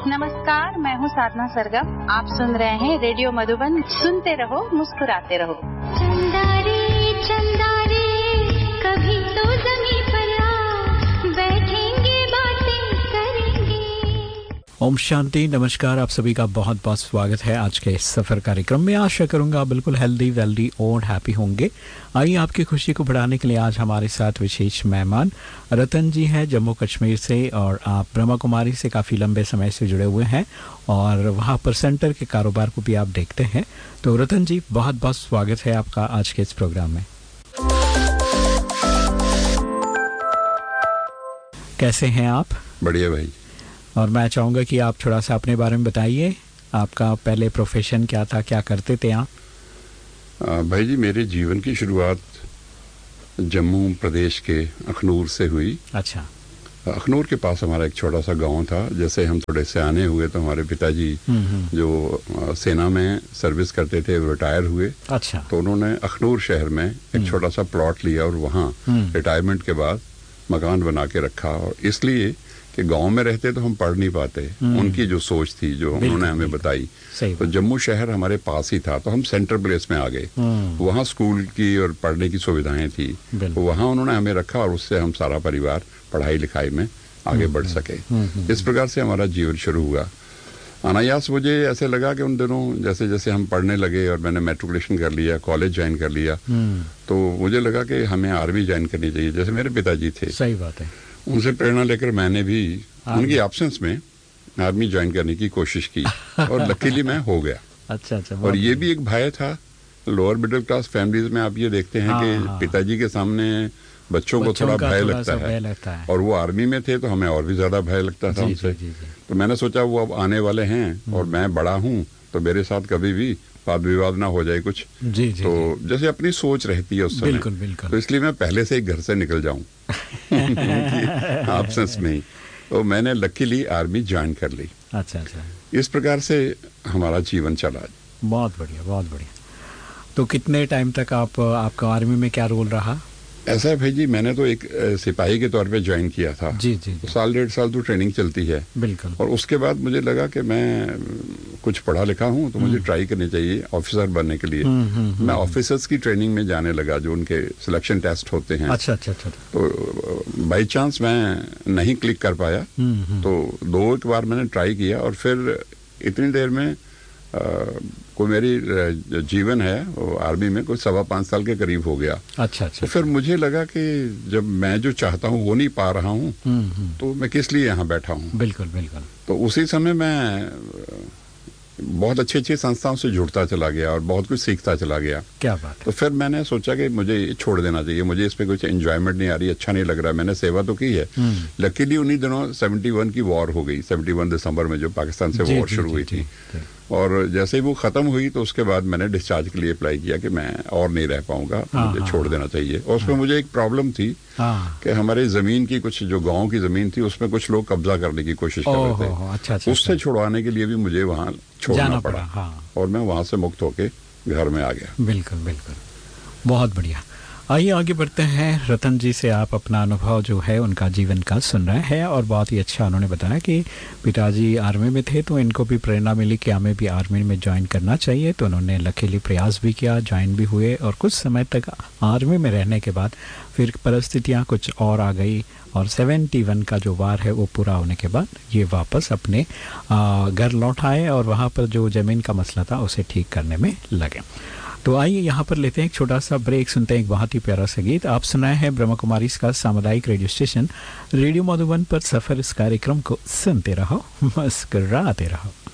नमस्कार, मैं हूँ साधना सरगम। आप सुन रहे हैं रेडियो मधुबन। सुनते रहो, मुस्कुराते रहो। चंदा रे कभी तो ज़मीं पर आ, बैठेंगे बातें करेंगे। ओम शांति, नमस्कार। आप सभी का बहुत बहुत स्वागत है आज के इस सफ़र कार्यक्रम में। आशा करूंगा आप बिल्कुल हेल्दी, वेल्दी और हैप्पी होंगे। आइए आपकी खुशी को बढ़ाने के लिए आज हमारे साथ विशेष मेहमान रतन जी हैं जम्मू कश्मीर से, और आप ब्रह्मा कुमारी से काफ़ी लंबे समय से जुड़े हुए हैं और वहाँ पर सेंटर के कारोबार को भी आप देखते हैं। तो रतन जी, बहुत बहुत स्वागत है आपका आज के इस प्रोग्राम में। कैसे हैं आप? बढ़िया भाई। और मैं चाहूँगा कि आप थोड़ा सा अपने बारे में बताइए। आपका पहले प्रोफेशन क्या था, क्या करते थे आप? भाई जी, मेरे जीवन की शुरुआत जम्मू प्रदेश के अखनूर से हुई। अच्छा। अखनूर के पास हमारा एक छोटा सा गांव था। जैसे हम थोड़े सियाने हुए तो हमारे पिताजी जो सेना में सर्विस करते थे वो रिटायर हुए। अच्छा। तो उन्होंने अखनूर शहर में एक छोटा सा प्लॉट लिया और वहाँ रिटायरमेंट के बाद मकान बना के रखा। और इसलिए कि गांव में रहते तो हम पढ़ नहीं पाते। उनकी जो सोच थी, जो उन्होंने हमें बताई, तो जम्मू शहर हमारे पास ही था तो हम सेंटर प्लेस में आ गए। वहाँ स्कूल की और पढ़ने की सुविधाएं थी, तो वहाँ उन्होंने हमें रखा और उससे हम सारा परिवार पढ़ाई लिखाई में आगे बढ़ सके। इस प्रकार से हमारा जीवन शुरू हुआ। अनायास मुझे ऐसे लगा कि उन दिनों जैसे जैसे हम पढ़ने लगे और मैंने मैट्रिकुलेशन कर लिया, कॉलेज ज्वाइन कर लिया, तो मुझे लगा कि हमें आर्मी ज्वाइन करनी चाहिए, जैसे मेरे पिताजी थे। सही बात है। उनसे प्रेरणा लेकर मैंने भी उनकी एब्सेंस में आर्मी ज्वाइन करने की कोशिश की और लकीली मैं हो गया। अच्छा। और ये भी एक भय था। लोअर मिडिल क्लास फैमिलीज में आप ये देखते हैं कि पिताजी के सामने बच्चों को थोड़ा भय लगता है। और वो आर्मी में थे तो हमें और भी ज्यादा भय लगता था उनसे। तो मैंने सोचा वो अब आने वाले हैं और मैं बड़ा हूँ तो मेरे साथ कभी भी वाद विवाद ना हो जाए कुछ। तो जैसे अपनी सोच रहती है उस समय। बिल्कुल। तो इसलिए मैं पहले से ही घर से निकल जाऊं एब्सेंस में ही। तो मैंने लकीली आर्मी ज्वाइन कर ली। अच्छा। इस प्रकार से हमारा जीवन चला। बहुत बढ़िया। तो कितने टाइम तक आपका आर्मी में क्या रोल रहा? ऐसा है भाई जी, मैंने तो एक सिपाही के तौर पे ज्वाइन किया था। जी। तो साल 1.5 साल तो ट्रेनिंग चलती है। बिल्कुल। और उसके बाद मुझे लगा कि मैं कुछ पढ़ा लिखा हूँ तो मुझे ट्राई करनी चाहिए ऑफिसर बनने के लिए। मैं ऑफिसर्स की ट्रेनिंग में जाने लगा, जो उनके सिलेक्शन टेस्ट होते हैं। अच्छा। तो बाई चांस मैं नहीं क्लिक कर पाया। तो 2 बार मैंने ट्राई किया और फिर इतनी देर में कोई मेरी जीवन है वो आर्मी में कोई 5.25 साल के करीब हो गया। अच्छा। तो फिर मुझे लगा कि जब मैं जो चाहता हूँ वो नहीं पा रहा हूँ तो मैं किस लिए यहाँ बैठा हूँ। बिल्कुल। तो उसी समय मैं बहुत अच्छी संस्थाओं से जुड़ता चला गया और बहुत कुछ सीखता चला गया। क्या बात है। तो फिर मैंने सोचा कि मुझे छोड़ देना चाहिए, मुझे इसमें कुछ एंजॉयमेंट नहीं आ रही, अच्छा नहीं लग रहा। मैंने सेवा तो की है। लकीली उन्हीं दिनों 71 की वॉर हो गई, 71 दिसंबर में जो पाकिस्तान से वॉर शुरू हुई थी। और जैसे ही वो खत्म हुई तो उसके बाद मैंने डिस्चार्ज के लिए अप्लाई किया कि मैं और नहीं रह पाऊंगा, मुझे छोड़ देना चाहिए। और उसमें मुझे एक प्रॉब्लम थी कि हमारे जमीन की कुछ जो गांव की जमीन थी उसमें कुछ लोग कब्जा करने की कोशिश कर रहे थे। अच्छा। उससे छुड़वाने के लिए भी मुझे वहाँ छोड़ना पड़ा। और मैं वहाँ से मुक्त होके घर में आ गया। बिल्कुल। बहुत बढ़िया। आइए आगे बढ़ते हैं। रतन जी से आप अपना अनुभव जो है उनका जीवन का सुन रहे हैं और बहुत ही अच्छा उन्होंने बताया कि पिताजी आर्मी में थे तो इनको भी प्रेरणा मिली कि हमें भी आर्मी में ज्वाइन करना चाहिए। तो उन्होंने लकीली प्रयास भी किया, ज्वाइन भी हुए और कुछ समय तक आर्मी में रहने के बाद फिर परिस्थितियाँ कुछ और आ गई और 71 का जो वार है वो पूरा होने के बाद ये वापस अपने घर लौट आए और वहाँ पर जो ज़मीन का मसला था उसे ठीक करने में लगे। तो आइए यहाँ पर लेते हैं एक छोटा सा ब्रेक, सुनते हैं एक बहुत ही प्यारा सा गीत। आप सुनाए हैं ब्रह्मा कुमारी का सामुदायिक रेडियो स्टेशन रेडियो मधुबन पर सफर। इस कार्यक्रम को सुनते रहो, मुस्कुराते रहो।